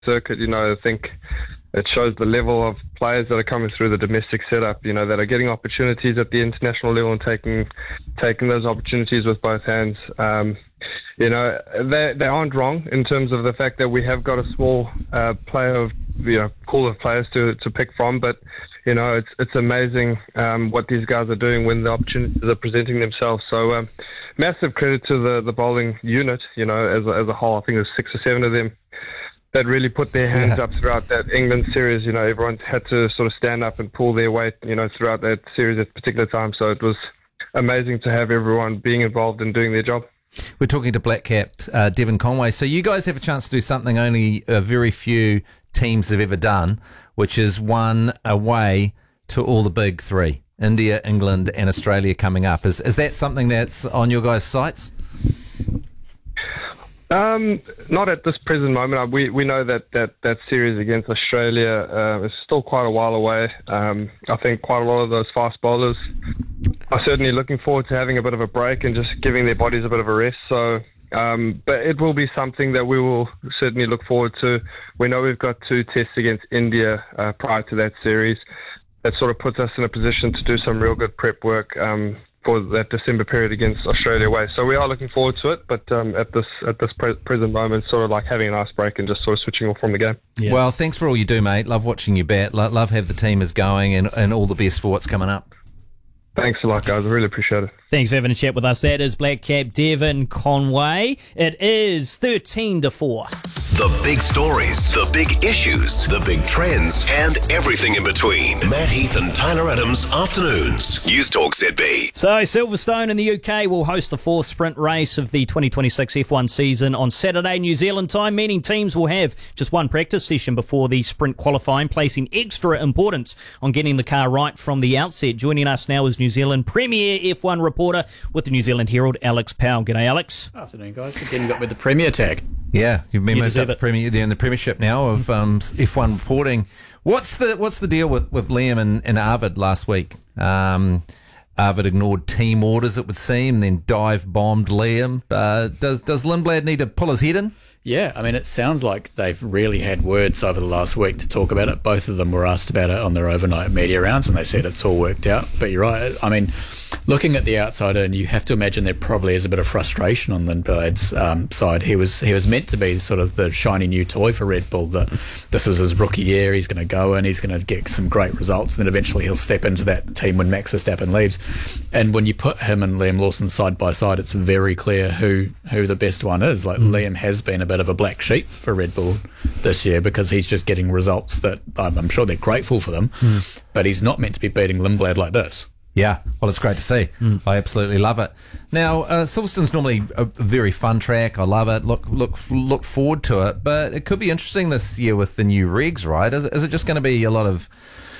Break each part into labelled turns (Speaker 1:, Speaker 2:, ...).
Speaker 1: circuit. I think it shows the level of players that are coming through the domestic setup, that are getting opportunities at the international level and taking those opportunities with both hands. They aren't wrong in terms of the fact that we have got a small pool of players to pick from, but it's amazing what these guys are doing when the opportunities are presenting themselves. So massive credit to the bowling unit, as a whole. I think there's 6 or 7 of them that really put their hands up throughout that England series. Everyone had to sort of stand up and pull their weight, throughout that series at a particular time. So it was amazing to have everyone being involved and doing their job.
Speaker 2: We're talking to Black Cap, Devon Conway. So you guys have a chance to do something only very few teams have ever done, which is one away to all the big three, India, England and Australia coming up. Is that something that's on your guys' sights?
Speaker 1: Not at this present moment. We know that series against Australia is still quite a while away. I think quite a lot of those fast bowlers are certainly looking forward to having a bit of a break and just giving their bodies a bit of a rest. So, but it will be something that we will certainly look forward to. We know we've got 2 tests against India prior to that series. That sort of puts us in a position to do some real good prep work for that December period against Australia away. So we are looking forward to it, but at this present moment, sort of like having a nice break and just sort of switching off from the game.
Speaker 2: Yeah. Well, thanks for all you do, mate. Love watching you bat. Love how the team is going, and all the best for what's coming up.
Speaker 1: Thanks a lot, guys. I really appreciate it.
Speaker 3: Thanks for having a chat with us. That is Black Cap Devon Conway. It is 13-4.
Speaker 4: The big stories, the big issues, the big trends, and everything in between. Matt Heath and Tyler Adams, Afternoons. News Talk ZB.
Speaker 3: So Silverstone in the UK will host the 4th sprint race of the 2026 F1 season on Saturday, New Zealand time, meaning teams will have just one practice session before the sprint qualifying, placing extra importance on getting the car right from the outset. Joining us now is New Zealand Premier F1 reporter with the New Zealand Herald, Alex Powell. G'day, Alex.
Speaker 5: Afternoon, guys. Again, got with the Premier tag.
Speaker 2: Yeah, you've been moved up
Speaker 3: it.
Speaker 2: in the Premiership now of F1 reporting. What's the deal with Liam and Arvid last week? Arvid ignored team orders, it would seem, then dive-bombed Liam. Does Lindblad need to pull his head in?
Speaker 5: Yeah, I mean, it sounds like they've really had words over the last week to talk about it. Both of them were asked about it on their overnight media rounds, and they said it's all worked out. But you're right. I mean, looking at the outsider, and you have to imagine there probably is a bit of frustration on Lindblad's side. He was meant to be sort of the shiny new toy for Red Bull, that this was his rookie year, he's going to go in, he's going to get some great results, and then eventually he'll step into that team when Max Verstappen leaves. And when you put him and Liam Lawson side by side, it's very clear who the best one is. Like, Liam has been a bit of a black sheep for Red Bull this year because he's just getting results that I'm sure they're grateful for them, but he's not meant to be beating Lindblad like this.
Speaker 2: Yeah, well, it's great to see. I absolutely love it. Now, Silverstone's normally a very fun track. I love it. Look forward to it. But it could be interesting this year with the new regs, right? Is it just going to be a lot of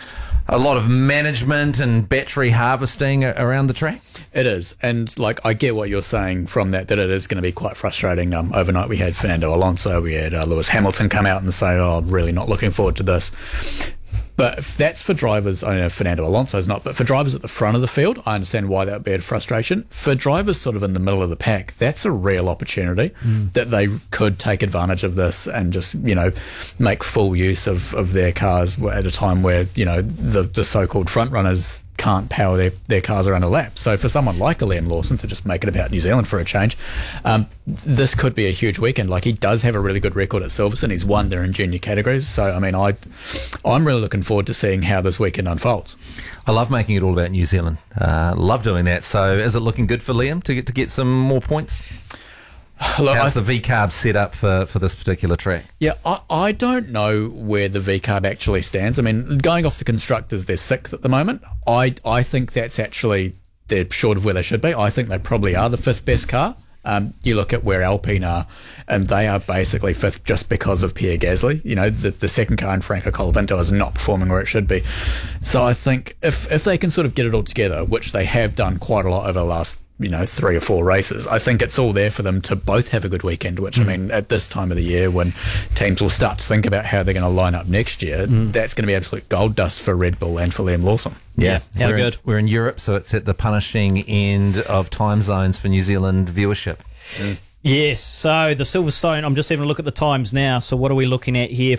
Speaker 2: management and battery harvesting around the track?
Speaker 5: It is, and I get what you're saying from that it is going to be quite frustrating. Overnight we had Fernando Alonso, we had Lewis Hamilton come out and say, I'm really not looking forward to this. But if that's for drivers, I know Fernando Alonso's not, but for drivers at the front of the field, I understand why that would be a frustration. For drivers sort of in the middle of the pack, that's a real opportunity that they could take advantage of this and just, make full use of their cars at a time where, the so-called front runners can't power their cars around a lap. So for someone like a Liam Lawson to just make it about New Zealand for a change, this could be a huge weekend. He does have a really good record at Silverstone. He's won there in junior categories. So, I mean, I'm really looking forward to seeing how this weekend unfolds.
Speaker 2: I love making it all about New Zealand. Love doing that. So is it looking good for Liam to get some more points?
Speaker 5: Look,
Speaker 2: how's the V-carb set up for this particular track?
Speaker 5: Yeah, I don't know where the V-carb actually stands. I mean, going off the constructors, they're 6th at the moment. I think that's actually, they're short of where they should be. I think they probably are the 5th best car. You look at where Alpine are, and they are basically 5th just because of Pierre Gasly. The second car in Franco Colapinto is not performing where it should be. So I think if they can sort of get it all together, which they have done quite a lot over the last 3 or 4 races, I think it's all there for them to both have a good weekend, which, I mean, at this time of the year when teams will start to think about how they're going to line up next year, that's going to be absolute gold dust for Red Bull and for Liam Lawson.
Speaker 2: Yeah,
Speaker 3: how good.
Speaker 2: We're in Europe, so it's at the punishing end of time zones for New Zealand viewership.
Speaker 3: Yes, so the Silverstone, I'm just having a look at the times now. So what are we looking at here?